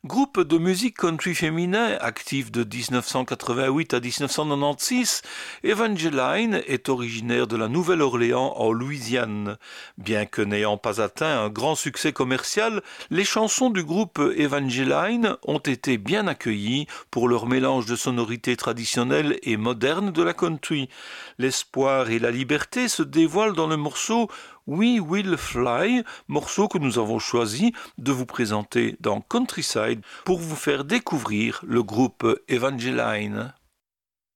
Groupe de musique country féminin actif de 1988 à 1996, Evangeline est originaire de la Nouvelle-Orléans en Louisiane. Bien que n'ayant pas atteint un grand succès commercial, les chansons du groupe Evangeline ont été bien accueillies pour leur mélange de sonorités traditionnelles et modernes de la country. L'espoir et la liberté se dévoilent dans le morceau We Will Fly, morceau que nous avons choisi de vous présenter dans Countryside pour vous faire découvrir le groupe Evangeline.